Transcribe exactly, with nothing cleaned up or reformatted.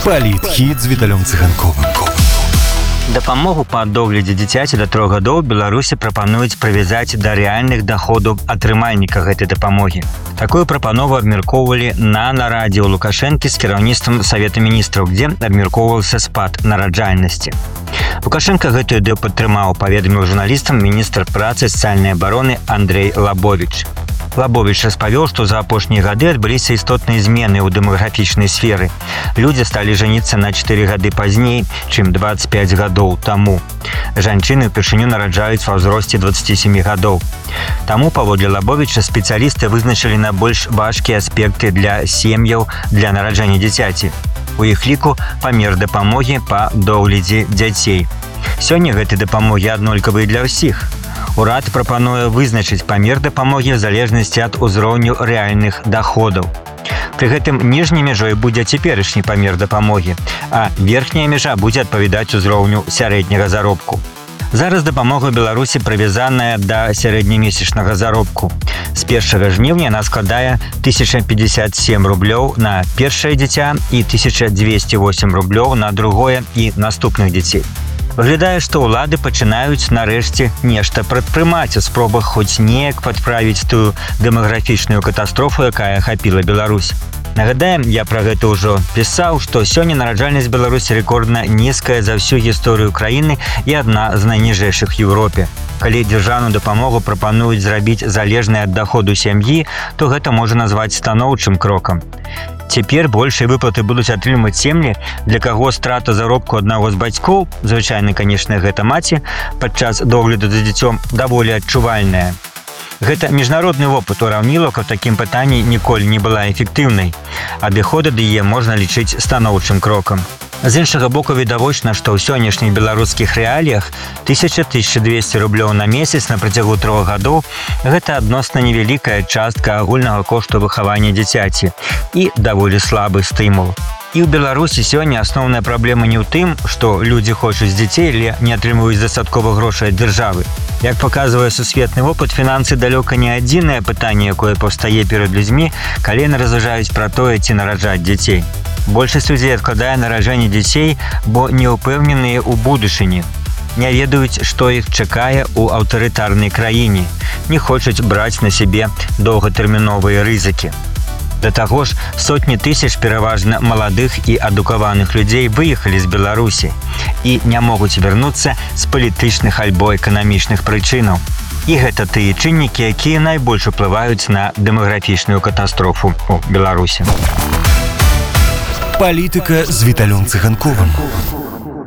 Палітхіт з Віталем Цыганковым. Дапамогу па доглядзе дзіцяці да трох гадоў Беларусі прапануюць прывязаць да рэальных даходаў атрымальніка гэтай дапамогі. Такую прапанову абмяркоўвалі на нарадзе ў Лукашэнкі з кіраўніцтвам Савета міністраў, дзе абмяркоўваўся спад нараджальнасці. Лукашенко гэтую ідэю падтрымаў, паведаміў журналістам міністр працы і сацыяльнай абароны Андрей Лабовіч. Лабовіч распавёў, што за апошнія гады адбыліся істотныя змены ў дэмаграфічнай сферы. Людзі сталі жаніцца на чатыры гады пазней, чым дваццаць пяць гадоў таму. Жанчыны ўпершыню нараджаюць ва ўзросце дваццаці сямі гадоў. Таму, паводле Лабовіча, спецыялісты вызначылі найбольш важкія аспекты для сем'яў для нараджання дзіцяці. У іх ліку памер дапамогі па доглядзе дзяцей. Сёння гэтай дапамогі аднолькавыя для ўсіх. Урад прапануе вызначыць памер дапамогі ў залежнасці ад узроўню рэальных даходаў. Пры гэтым ніжняй мяжой будзе цяперашні памер дапамогі, а верхняя мяжа будзе адпавядаць узроўню сярэдняга заробку. Зараз дапамога Беларусі прывязаная да сярэднемесячнага заробку. З першага жніўня яна складае тысяча пятьдесят семь рублёў на першае дзіця і тысяча двести восемь рублёў на другое і наступных дзяцей. Выглядае, што ўлады пачынаюць нарэшце нешта прадпрымаць у спробах хоць неяк падправіць тую дэмаграфічную катастрофу, якая ахапіла Беларусь. Нагадаем, я пра гэта ўжо пісаў, што сёння нараджальнасць Беларусі рэкордна нізкая за ўсю гісторыю краіны і адна з найніжэйшых у Еўропе. Калі дзяржаўную дапамогу прапануюць зрабіць залежнай ад даходу сям'і, то гэта можа назваць станоўчым крокам. Цяпер большыя выплаты будуць атрымаць сем'і, для каго страта заробку аднаго з бацькоў, звычайна, канешне, гэта маці, падчас догляду за дзіцём даволі адчувальная. Гэта міжнародны вопыт ураўнілаўк у такім пытанні ніколі не была эфектыўнай. Адыхода да яе можна лічыць станоўчым крокам. З іншага боку, відавочна, што ў сённяшніх беларускіх рэаліях тысяча - тысяча двести рублёў на месяц на працягу трох гадоў – гэта адносна невялікая частка агульнага кошту выхавання дзіцяці і даволі слабы стымул. І ў Беларусі сёння асноўная праблема не ў тым, што людзі хочуць дзяцей, але не атрымаюць дастаткова грошай ад дзяржавы. Як паказвае сусветны вопыт, фінансы далёка не адзінае пытанне, якое паўстае перад людзьмі, калі яны разважаюць пра тое, ці нараджаць дзяцей. Большасць людзей адкладае нараджанне дзяцей, бо не ўпэўненыя ў будучыні. Не ведаюць, што іх чакае ў аўтарытарнай краіне. Не хочуць браць на сябе доўгатэрміновыя рызыкі. Да таго ж, сотні тысяч пераважна маладых і адукаваных людзей выехалі з Беларусі і не могуць вярнуцца з палітычных альбо эканамічных прычынаў. І гэта тыя чыннікі, якія найбольш уплываюць на дэмаграфічную катастрофу ў Беларусі. Палітыка з Віталем Цыганковым.